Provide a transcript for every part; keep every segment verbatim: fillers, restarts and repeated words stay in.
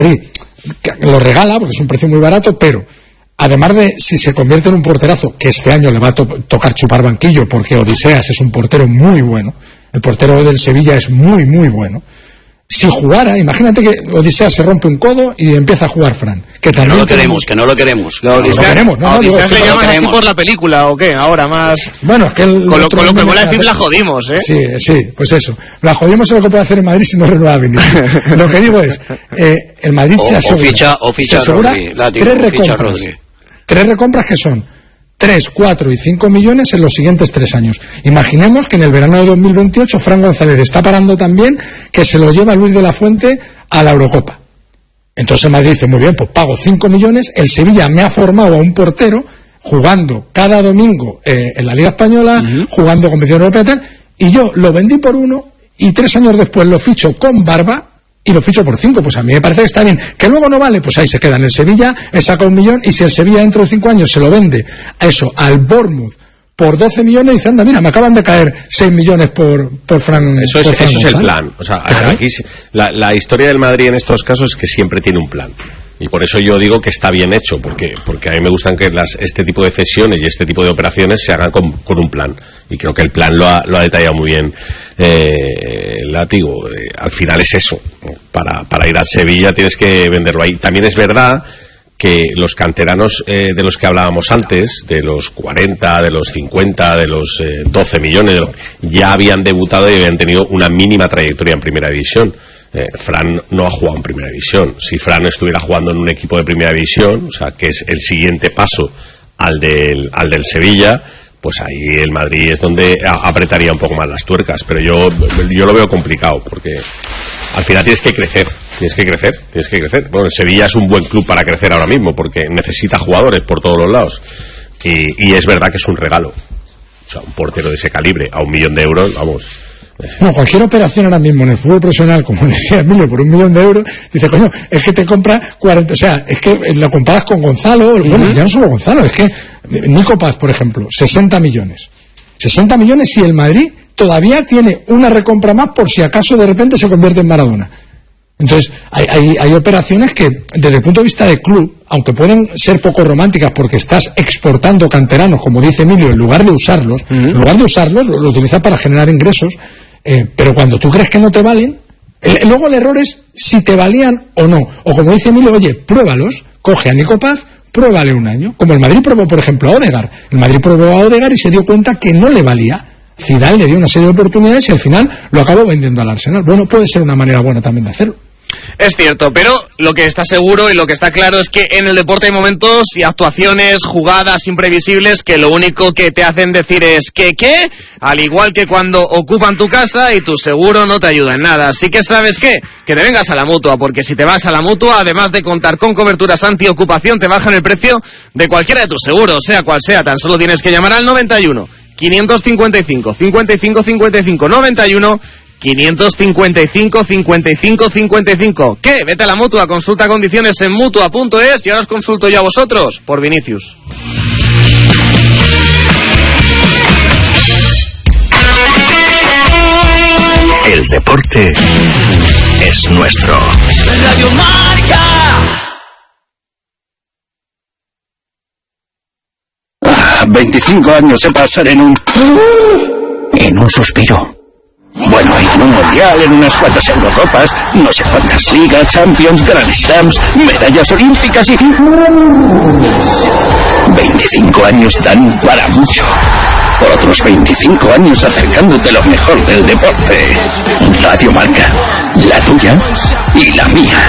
lo regala porque es un precio muy barato, pero además de si se convierte en un porterazo, que este año le va a to- tocar chupar banquillo porque Odiseas es un portero muy bueno, el portero del Sevilla es muy muy bueno. Si jugara, imagínate que Odiseas se rompe un codo y empieza a jugar Fran. Que, que no lo queremos, que no lo queremos. No, no lo queremos, no, a Odiseas digo, le llaman no así por la película, ¿o qué? Ahora más... Bueno, es que... El, con lo, otro con lo que me mola hace... decir la jodimos, ¿eh? Sí, sí, pues eso. La jodimos es lo que puede hacer el Madrid si no renueva Vinicius. Lo que digo es, eh, el Madrid o, se asegura... O ficha, o ficha se asegura Rodri, látigo, tres o ficha recompras. Rodri. Tres recompras que son tres, cuatro y cinco millones en los siguientes tres años. Imaginemos que en el verano de dos mil veintiocho Fran González está parando también, que se lo lleva Luis de la Fuente a la Eurocopa. Entonces el Madrid dice, muy bien, pues pago cinco millones, el Sevilla me ha formado a un portero jugando cada domingo eh, en la Liga Española, uh-huh. jugando competición europea y tal, y yo lo vendí por uno y tres años después lo ficho con barba y lo ficho por cinco. Pues a mí me parece que está bien. Que luego no vale, pues ahí se queda en el Sevilla, he sacado un millón, y si el Sevilla dentro de cinco años se lo vende a eso, al Bournemouth por doce millones, dice, anda, mira, me acaban de caer seis millones por, por Fran. Eso es, por Fran eso es el González. plan. O sea, Claro. aquí, la, la historia del Madrid en estos casos es que siempre tiene un plan. Y por eso yo digo que está bien hecho, porque porque a mí me gustan que las, este tipo de cesiones y este tipo de operaciones se hagan con, con un plan. Y creo que el plan lo ha, lo ha detallado muy bien eh, Látigo. Eh, al final es eso. Para, para ir al Sevilla tienes que venderlo ahí. También es verdad que los canteranos eh, de los que hablábamos antes, de los cuarenta, de los cincuenta, de los eh, doce millones, de los, ya habían debutado y habían tenido una mínima trayectoria en Primera División. Eh, Fran no ha jugado en Primera División. Si Fran estuviera jugando en un equipo de Primera División, o sea, que es el siguiente paso al del, al del Sevilla, pues ahí el Madrid es donde a, apretaría un poco más las tuercas. Pero yo, yo lo veo complicado, porque al final tienes que crecer, tienes que crecer, tienes que crecer. Bueno, el Sevilla es un buen club para crecer ahora mismo, porque necesita jugadores por todos los lados. Y, y es verdad que es un regalo. O sea, un portero de ese calibre a un millón de euros, vamos... No, cualquier operación ahora mismo en el fútbol profesional, como decía Emilio, por un millón de euros, dice, coño, es que te compra cuarenta, o sea, es que lo comparas con Gonzalo, uh-huh. bueno, ya no solo Gonzalo, es que Nico Paz, por ejemplo, sesenta millones. sesenta millones y el Madrid todavía tiene una recompra más por si acaso de repente se convierte en Maradona. Entonces, hay, hay, hay operaciones que, desde el punto de vista de club, aunque pueden ser poco románticas porque estás exportando canteranos, como dice Emilio, en lugar de usarlos, uh-huh. en lugar de usarlos, lo, lo utilizas para generar ingresos, eh, pero cuando tú crees que no te valen, el, luego el error es si te valían o no. O como dice Emilio, oye, pruébalos, coge a Nico Paz, pruébale un año. Como el Madrid probó, por ejemplo, a Odegaard. El Madrid probó a Odegaard y se dio cuenta que no le valía. Zidane le dio una serie de oportunidades y al final lo acabó vendiendo al Arsenal. Bueno, puede ser una manera buena también de hacerlo. Es cierto, pero lo que está seguro y lo que está claro es que en el deporte hay momentos y actuaciones, jugadas imprevisibles que lo único que te hacen decir es que qué, al igual que cuando ocupan tu casa y tu seguro no te ayuda en nada. Así que ¿sabes qué? Que te vengas a la Mutua, porque si te vas a la Mutua, además de contar con coberturas antiocupación, te bajan el precio de cualquiera de tus seguros, sea cual sea. Tan solo tienes que llamar al noventa y uno, quinientos cincuenta y cinco, cincuenta y cinco cincuenta y cinco, noventa y uno, quinientos cincuenta y cinco, cincuenta y cinco, cincuenta y cinco. ¿Qué? Vete a la Mutua, consulta condiciones en mutua punto es y ahora os consulto yo a vosotros, por Vinicius. El deporte es nuestro. Radio Marca. Ah, veinticinco años se pasan en un... en un suspiro. Bueno, en un mundial, en unas cuantas Eurocopas, no sé cuántas ligas, Champions, Grand Slams, medallas olímpicas y... veinticinco años dan para mucho. Por otros veinticinco años acercándote lo mejor del deporte. Radio Marca, la tuya y la mía.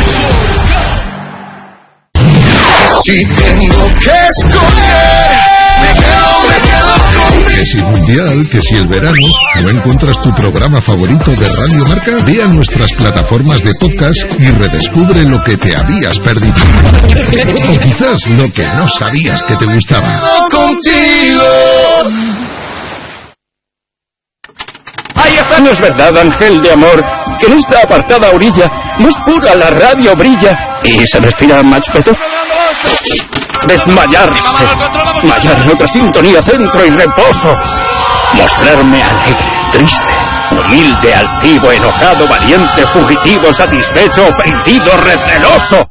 Si tengo que escoger, me quedo, me quedo con... Que si mundial, que si el verano, ¿no encuentras tu programa favorito de Radio Marca? Ve a nuestras plataformas de podcast y redescubre lo que te habías perdido. O quizás lo que no sabías que te gustaba. Contigo. Ahí está. No es verdad, ángel de amor, que en esta apartada orilla más pura la radio brilla y se respira más peto. Desmayarse, mallar en otra sintonía, centro y reposo, mostrarme alegre, triste, Humilde, altivo, enojado, valiente, fugitivo, satisfecho, ofendido, receloso.